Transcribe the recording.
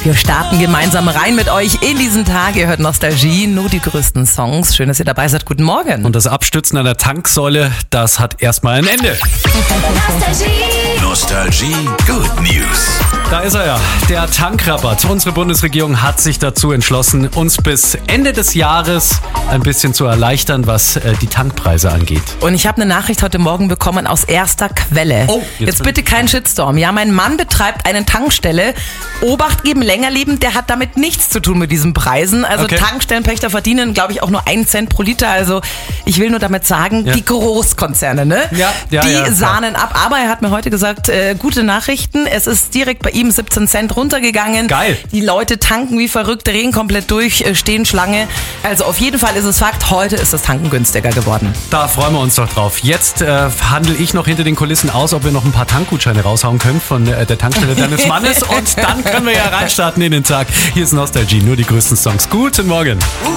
Wir starten gemeinsam rein mit euch in diesen Tag. Ihr hört Nostalgie, nur die größten Songs. Schön, dass ihr dabei seid. Guten Morgen. Und das Abstützen an der Tanksäule, das hat erstmal ein Ende. Nostalgie Good News. Da ist er ja, der Tankrabatt. Unsere Bundesregierung hat sich dazu entschlossen, uns bis Ende des Jahres ein bisschen zu erleichtern, was die Tankpreise angeht. Und ich habe eine Nachricht heute Morgen bekommen aus erster Quelle. Oh, jetzt bitte kein Shitstorm. Ja, mein Mann betreibt eine Tankstelle. Obacht geben, länger leben, der hat damit nichts zu tun mit diesen Preisen. Also Okay. Tankstellenpächter verdienen, glaube ich, auch nur 1 Cent pro Liter. Also ich will nur damit sagen, die Großkonzerne, ne? Die sahnen ab. Aber er hat mir heute gesagt, gute Nachrichten. Es ist direkt bei ihm 17 Cent runtergegangen. Geil. Die Leute tanken wie verrückt, drehen komplett durch, stehen Schlange. Also auf jeden Fall ist es Fakt, heute ist das Tanken günstiger geworden. Da freuen wir uns doch drauf. Jetzt handle ich noch hinter den Kulissen aus, ob wir noch ein paar Tankgutscheine raushauen können von der Tankstelle deines Mannes. Und dann können wir ja reinstarten in den Tag. Hier ist Nostalgie, nur die größten Songs. Guten Morgen.